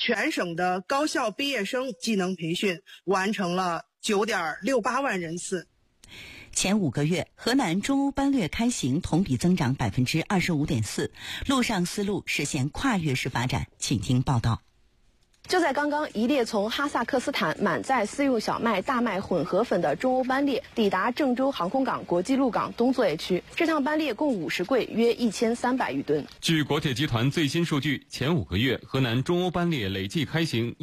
全省的高校毕业生技能培训完成了9.68万人次。 前5个月，河南中欧班列开行同比增长25.4%，陆上丝路实现跨越式发展。请听报道。 就在刚刚，一列从哈萨克斯坦满载私用小麦、大麦混合粉的中欧班列抵达郑州航空港国际陆港东作业区。这趟班列共50柜，约1300余吨。 据国铁集团最新数据，前5个月，河南中欧班列累计开行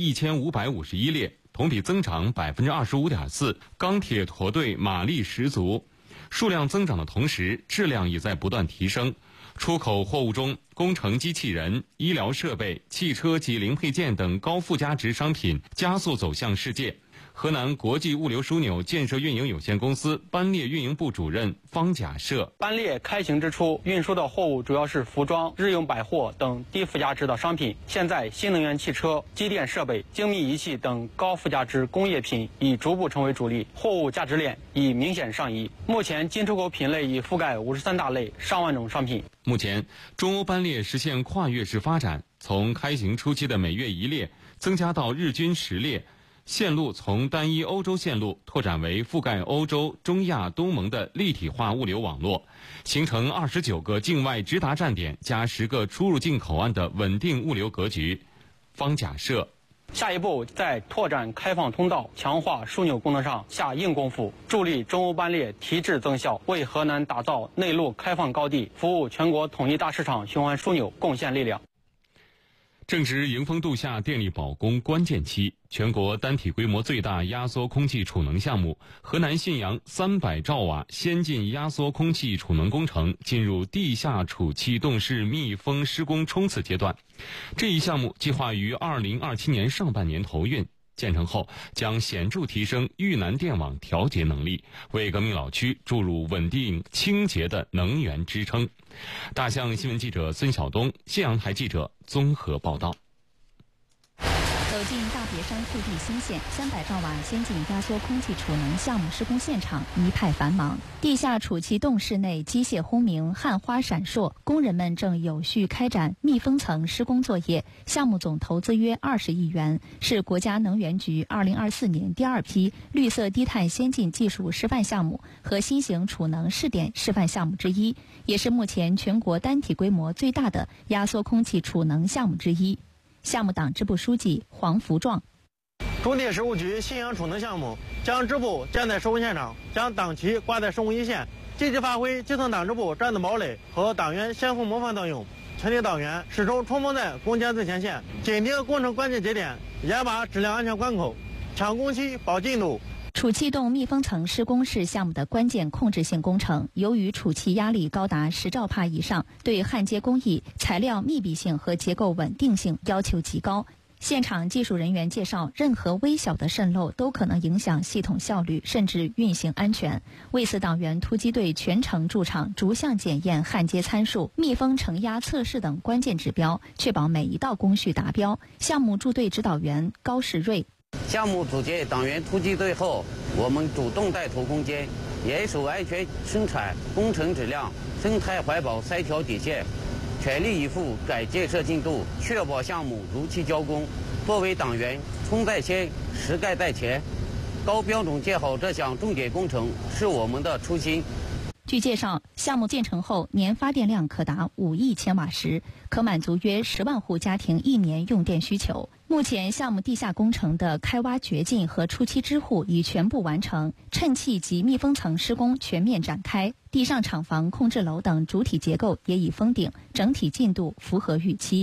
1551列，同比增长25.4%，钢铁驼队马力十足。数量增长的同时，质量也在不断提升。出口货物中，工程机器人、医疗设备、汽车及零配件等高附加值商品加速走向世界。河南国际物流枢纽建设运营有限公司班列运营部主任方甲社： 班列开行之初，运输的货物主要是服装、日用百货等低附加值的商品。现在，新能源汽车、机电设备、精密仪器等高附加值工业品已逐步成为主力，货物价值链已明显上移。目前，进出口品类已覆盖53大类、上万种商品。 目前，中欧班列实现跨越式发展，从开行初期的每月1列增加到日均10列。线路从单一欧洲线路拓展为覆盖欧洲、中亚、东盟的立体化物流网络，形成29个境外直达站点加10个出入境口岸的稳定物流格局。方甲社： 下一步，在拓展开放通道、强化枢纽功能上下硬功夫，助力中欧班列提质增效，为河南打造内陆开放高地、服务全国统一大市场循环枢纽贡献力量。 正值迎峰度夏电力保供关键期，全国单体规模最大压缩空气储能项目河南信阳300兆瓦先进压缩空气储能工程进入地下储气动室密封施工冲刺阶段。这一项目计划于2027年上半年投运，建成后将显著提升豫南电网调节能力，为革命老区注入稳定清洁的能源支撑。大象新闻记者孙晓东，信阳台记者综合报道。 走进大别山腹地新线300兆瓦先进压缩空气储能项目施工现场一派繁忙，地下储气动室内机械轰鸣，焊花闪烁，工人们正有序开展密封层施工作业。项目总投资约20亿元，是国家能源局2024年第2批绿色低碳先进技术示范项目和新型储能试点示范项目之一，也是目前全国单体规模最大的压缩空气储能项目之一。项目党支部书记黄福壮： 中铁事务局信阳储能项目将支部建在施工现场，将党旗挂在施工一线，积极发挥基层党支部站子堡垒和党员先锋模范作用。全体党员始终冲锋在攻坚最前线，紧盯工程关键节点，严把质量安全关口，抢工期保进度。 储气动密封层施工是项目的关键控制性工程，由于储气压力高达10兆帕以上，对焊接工艺、材料密闭性和结构稳定性要求极高。现场技术人员介绍，任何微小的渗漏都可能影响系统效率，甚至运行安全。为此，党员突击队全程驻场，逐项检验焊接参数、密封承压测试等关键指标，确保每一道工序达标。项目驻队指导员高世瑞： 项目组建党员突击队后，我们主动带头攻坚，严守安全生产、工程质量、生态环保3条底线，全力以赴赶建设进度，确保项目如期交工。作为党员，冲在先，实干在前，高标准建好这项重点工程是我们的初心。 据介绍，项目建成后年发电量可达5亿千瓦时，可满足约10万户家庭1年用电需求。目前，项目地下工程的开挖掘进和初期支护已全部完成，衬气及密封层施工全面展开，地上厂房、控制楼等主体结构也已封顶，整体进度符合预期。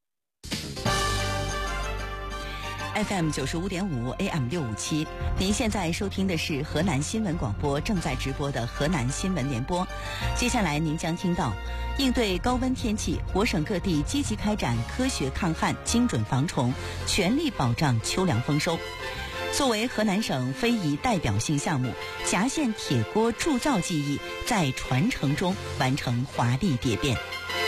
FM 95.5 AM 657，您现在收听的是河南新闻广播正在直播的河南新闻联播。接下来您将听到，应对高温天气，我省各地积极开展科学抗旱、精准防虫，全力保障秋粮丰收。作为河南省非遗代表性项目，夹县铁锅铸造技艺在传承中完成华丽蝶变。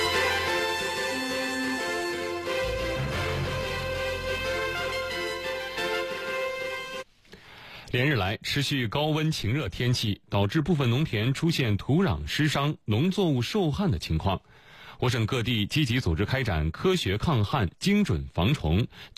连日来，持续高温晴热天气导致部分农田出现土壤湿伤、农作物受旱的情况。我省各地积极组织开展科学抗旱、精准防虫、